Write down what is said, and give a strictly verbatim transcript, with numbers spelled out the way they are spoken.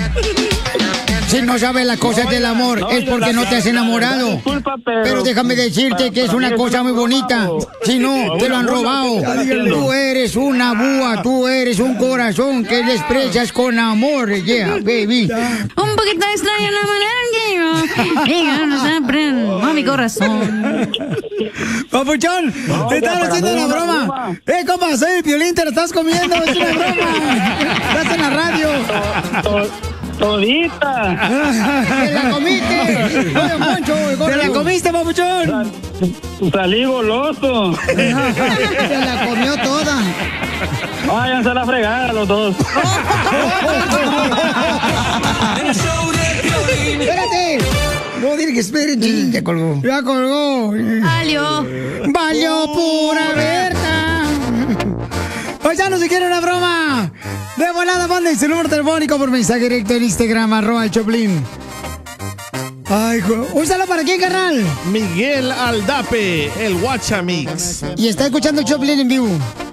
Si no sabes las cosas del amor, es porque no te has enamorado. Disculpa, pero, Pero déjame decirte que es una cosa muy bonita. Si no, te lo han robado. Tú eres una búa, tú eres un corazón que desprecias con amor. Yeah, baby. Un poquito extraña la manera que yo diga, no se aprende a mi corazón. Papuchón, No, te están ya, haciendo para una una broma. broma. Eh, compa, soy el Piolín, te lo estás comiendo. Es una broma. Estás en la radio. To- Todita. ¡Te la comiste! Oye, Moncho, ¡te la comiste, papuchón! Salí goloso. Se la comió toda. Váyanse a la fregada los dos. ¡Espérate! No, dile que esperen. Ya colgó. Ya colgó. Valió. Valió pura Berta. Paisanos, si quieren una broma, de volada, manden su número telefónico por mensaje directo en Instagram, arroba el Choplin. Ay, jo- úsalo para quién, carnal. Miguel Aldape, el Guachamix. Y está escuchando el Choplin en vivo.